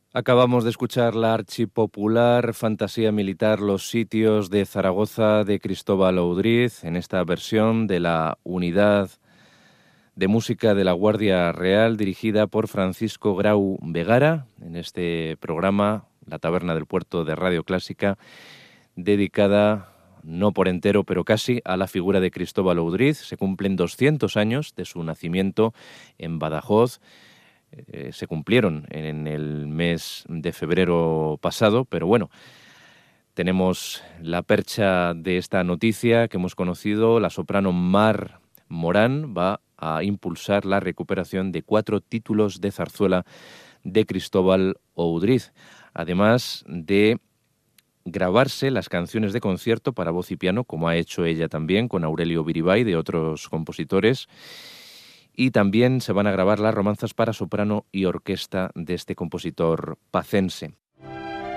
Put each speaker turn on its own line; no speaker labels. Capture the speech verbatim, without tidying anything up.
Acabamos de escuchar la archipopular fantasía militar Los sitios de Zaragoza de Cristóbal Oudriz en esta versión de la Unidad de Música de la Guardia Real dirigida por Francisco Grau Vegara en este programa La Taberna del Puerto de Radio Clásica, dedicada no por entero pero casi a la figura de Cristóbal Oudriz. Se cumplen doscientos años de su nacimiento en Badajoz. Eh, se cumplieron en el mes de febrero pasado, pero bueno, tenemos la percha de esta noticia que hemos conocido. La soprano Mar Morán va a impulsar la recuperación de cuatro títulos de zarzuela de Cristóbal Oudriz, además de grabarse las canciones de concierto para voz y piano, como ha hecho ella también con Aurelio Biribay de otros compositores. Y también se van a grabar las romanzas para soprano y orquesta de este compositor pacense.